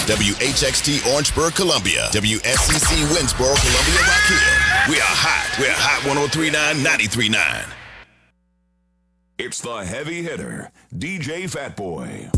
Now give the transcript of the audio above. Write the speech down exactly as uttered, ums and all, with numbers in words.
W H X T Orangeburg, Columbia. W S C C Winsboro, Columbia, Rock Hill. We are hot. We're Hot one oh three point nine, ninety-three point nine. It's the heavy hitter, D J Fatboy.